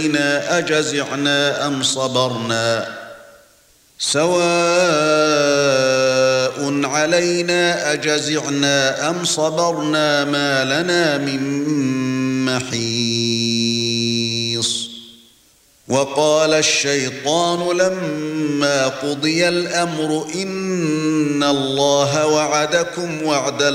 أجزعنا أم صبرنا سواء علينا أجزعنا أم صبرنا ما لنا من محيص وقال الشيطان لما قضي الأمر إن الله وعدكم وعد